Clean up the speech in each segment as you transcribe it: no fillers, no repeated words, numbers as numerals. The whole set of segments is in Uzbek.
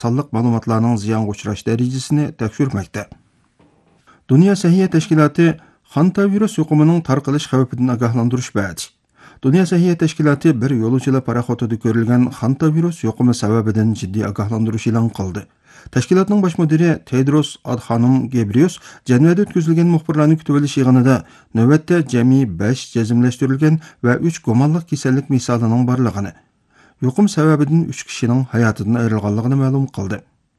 sonliq ma'lumotlarning ziyonga uchrash darajasini tekshirmoqda. Dünya Səhiyyə Təşkilatı Hantavirus yuqumining tarqalish xavfidan ogohlantirish berdi. Dünya Səhiyyə Təşkilatı bir yo'lovchilar paraxotida ko'rilgan Hantavirus yuqumi sababidan jiddiy ogohlantirish e'lon qildi. Tashkilotning bosh mudiri Tedros Adhanom Ghebreyesus Jenevada o'tkazilgan muxbirlarni kutib olish yig'inida navbatda jami 5 jazmlashtirilgan va 3 gumonli kasallik misolining borligini, yuqum sababidan 3 kishining hayotidan ayrilganligini ma'lum qildi.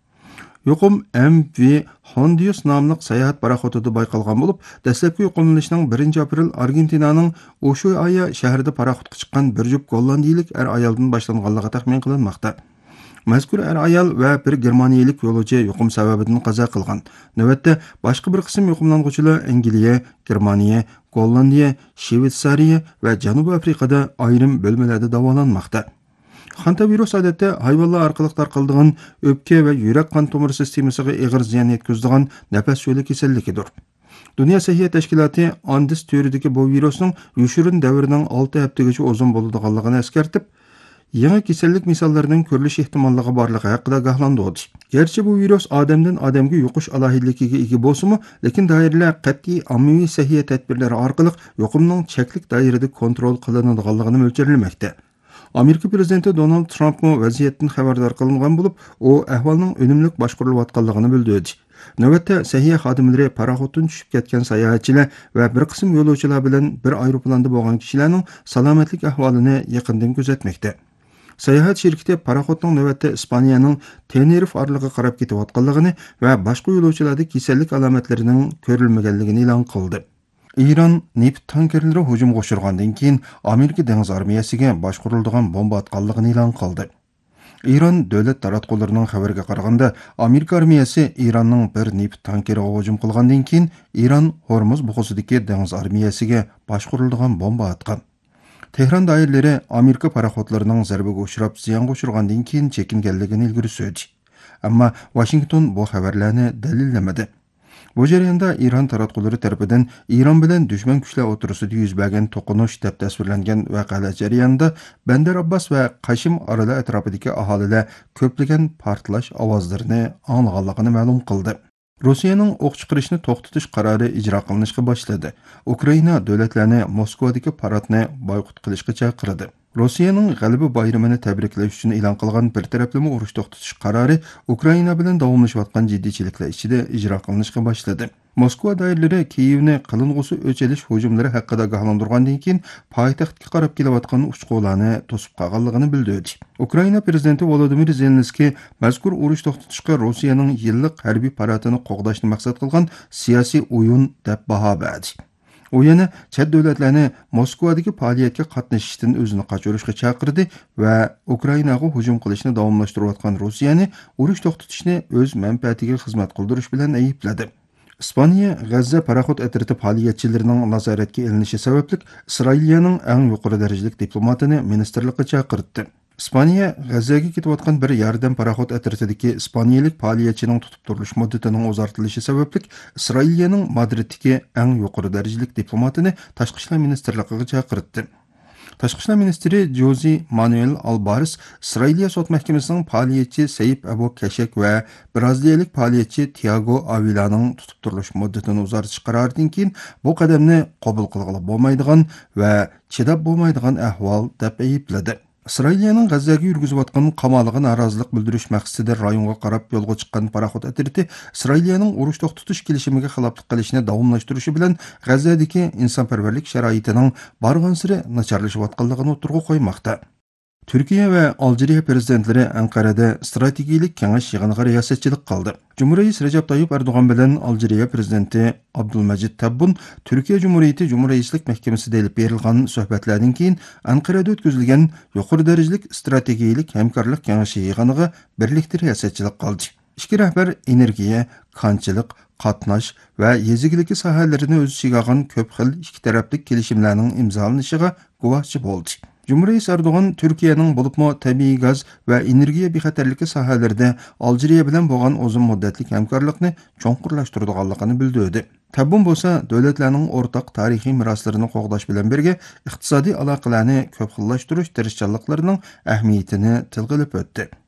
Yuqum MV Hondius nomli sayohat paraxotida bayqalgan bo'lib, dastlabki yuqumlanishning 1 aprel Argentinaning Ushuaia shahrida paraxotga chiqqan bir jup gollandiyalik ayoldan boshlanganligi taxmin qilinmoqda. Mazkur ayol va bir germaniyalik yo'lovchi yuqum sababidan qazo qilgan. Navbatda boshqa bir qism yuqumlanuvchilar Angliya, Germaniya, Gollandiya, Shveysariya va Janubiy Afrikada ayrim bo'lmalarda davolanmoqda. Hantavirus odatda hayvonlar orqali tarqaladigan o'pka va yurak qon tomir sistemasiga og'ir ziyon yetkazadigan nafas yo'li kasalligidir. Dünya Səhiyyə Təşkilatı Andes türüdəki bu virusning yoshirin davrining 6 haftagacha uzun bo'ladiganligini eskartib, yangi kasallik misollarining ko'rilish ehtimolligi borligi haqida ogohlandi. Gerçi bu virus odamdan odamga yuqish alohidligiga ega bo'lsa-mu, lekin doiralar qat'iy ommaviy səhiyyə tadbirlari orqali yuqumning cheklik doirada kontrol qilinadiganligini mo'ljallanmoqda. Amerika prezidenti Donald Trump vaziyatdan xabardor qilingan bo'lib, u ahvolning unumli boshqarilayotganligini bildirdi. Navbatda səhiyyə xodimlari paraxotdan tushib ketgan sayohatchilar va bir qism yo'lovchilar bilan bir aeroplanda bo'lgan kishilarning salomatlik ahvolini yaqindan kuzatmoqda. Sayohat shirkati paraxotning navbatda Ispaniyaning Tenerife oroliga qarab ketayotganligini va boshqa yo'lovchilarda kasallik alomatlarining ko'rilmaganligini e'lon qildi. İran neft tankerlari hujumga uchragandan keyin Amerika dengiz armiyasiga boshqariladigan bomba atganligini e'lon qildi. İran davlat taratqullarining xabariga qaraganda, Amerika armiyasi Iranning bir neft tankeriga hujum qilgandan keyin İran Hormuz bo'g'ozidagi dengiz armiyasiga boshqariladigan bomba atgan. Tehron doiralari Amerika paraxotlarining zarbaga uchrab ziyonga uchragandan keyin chekinganligini ilgari surdi. Ammo Washington bu xabarlarni dalillamadi. Bu jarayonda İran taratqullari tarafidan İran bilan dushman kuchlar o'tirisida yuz bergan to'qinish deb tasvirlangan voqealar jarayonida Bandar Abbas va Qashim oroli atrofidagi aholilar ko'plagan portlash ovozlarini anglaganligini ma'lum qildi. Rossiyaning o'q chiqarishni to'xtatish qarori ijro qilinishga boshladi. Ukraina davlatlarni Moskvadagi paradni boyqut qilishga chaqirdi. Rossiyaning g'alaba bayramini tabriklash uchun e'lon qilgan bir taraflama urush to'xtatish qarori Ukraina bilan davomlashayotgan jiddiychiliklar ichida ijro qilinishga boshladi. Moskva doiralari Kiyevni qiling'usi o'chilish hujumlari haqida ogohlantirgandan keyin poytaxtga qarab kelayotgan uchqunlarni to'sib qolganligini bildirdi. Ukraina prezidenti Volodymyr Zelenskiy mazkur urush to'xtatishga Rossiyaning yillik harbiy paradini qo'g'dashni maqsad qilgan siyosiy o'yin deb baho berdi. U yana chet davlatlarni Moskvadagi faoliyatga qatnashishdan o'zini qochirishga chaqirdi va Ukrainaga hujum qilishni davomlashtirayotgan Rossiyani urush to'xtatishni o'z manfaatiga xizmat qildirish bilan aybladi. Ispaniya G'azza paraxot atriti faoliyatchilarining nazoratga ilinishi sababli Isroilning eng yuqori darajalik diplomatini ministerlikka chaqirdi. Ispaniya G'azzaga ketayotgan bir yordam paraxot atritidagi ispaniyalik faoliyatchining tutib turilish muddatining uzartilishi sababli Isroilning Madriddagi eng yuqori darajalik diplomatini tashqi ishlar ministerligiga chaqirdi. Tashqi ishlar ministri Jose Manuel Albares Isroiliya sud mahkamasining faoliyatchi Sayib Abu Kashak va braziliyalik faoliyatchi Tiago Avilaning tutib turilish muddatini uzartish qaroridan keyin bu qadamni qabul qilg'ili bo'lmaydigan va chidab bo'lmaydigan ahvol deb aybladi. Isroiliyaning G'azzaga yurgizayotgan qamaliga norozilik bildirish maqsadida rayonga qarab yo'lga chiqqan paraxot atriti Isroiliyaning urush to'xtatish kelishimiga xiloflik qilishni davomlashtirishi bilan G'azzadagi insonparvarlik sharoitining barg'ansiri nacharlashayotganligini o'tirg'a qo'ymoqda. Türkiye ve Algeriya prezidentlari Ankara'da strategik kengash yig'iniga riyosatchilik qildi. Cumhuriyet Recep Tayyip Erdoğan bilan Algeriya prezidenti Abdulmajid Tabbun Türkiye Cumhuriyeti Cumhuriyetçilik Mahkemesi'de elib berilgan suhbatlardan keyin Ankara'da o'tkazilgan yuqori darajalik strategik hamkorlik kengashi yig'iniga birlikda riyosatchilik qildi. İki rahbar energiya, konchilik, qatnash va yezikligi sohalarini o'z ichiga olgan ko'p xil ikki taraflik kelishimlarning imzolanishiga guvohchi bo'ldi. Cumhuriyet Erdoğan Türkiye'nin bulupmu tabiiy gaz ve energiya bexatarligi sohalarida Algeriya bilan bo'lgan uzun muddatli hamkorlikni cho'nqurlashtiradiganligini bildirdi. Tabbun bo'lsa, davlatlarning o'rtaq tarixiy meroslarini qo'g'dash bilan birga iqtisodiy aloqalarni ko'p xillashtirish tirishchanliklarining ahamiyatini tilga olib o'tdi.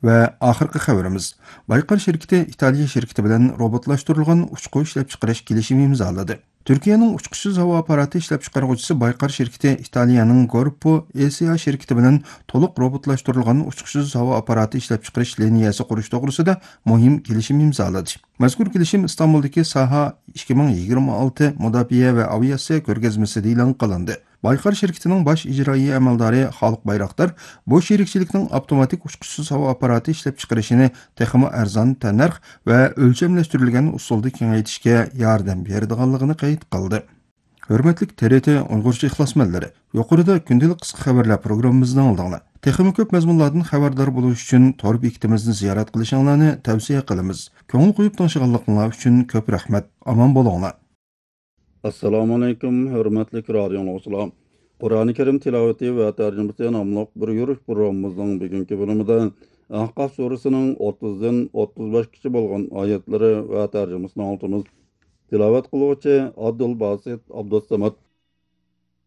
Va oxirgi xabarimiz. Baykar şirketi İtaliya şirketi bilan robotlaştırılgan uçqu ishlab chiqarish kelishimi imzoladi. Turkiyaning uçqusiz havo apparati ishlab chiqaruvchisi Baykar şirketi Italiyaning Gorpo ESA şirketi bilan to'liq robotlaştırılgan uçqusiz havo apparati ishlab chiqarish liniyasi qurish to'g'risida muhim kelishim imzoladi. Mazkur kelishim İstanbuldagi Saha 2026 mudofaa va aviatsiya ko'rgazmasida e'lon qilindi. Baykar şirketining bosh ijroiy amaldori Xalq Bayraktar bu sherikchilikning avtomatik uçqusiz havo apparati ishlab chiqarishini texmo arzon tanarx va o'lchamlashtirilgan usulda kengaytirishga yordam beradiganligini qayd qildi. Hurmatli TRT Uyg'urcha ixlosmandlari, yuqorida kundalik qisqa xabarlar programmamizdan oldinglar. Texmi ko'p mazmunlardan xabardor bo'lish uchun tor bekitimizni ziyorat qilishinglarni tavsiya qilamiz. Ko'ngil qo'yib tinglashingiz uchun ko'p rahmat. Omon bo'linglar. Assalomu alaykum, hurmatli radio dinləyicilər. Qur'oni Karim tilavati və tərcüməsi namlıq bir yürüş programımızın bugünkü bölümündə Ahqaf surəsinin 30-dan 35-ci bolğan ayətləri və tərcüməsini altımız. Tilavat qılğıcı Abdul Basit Abdussamad.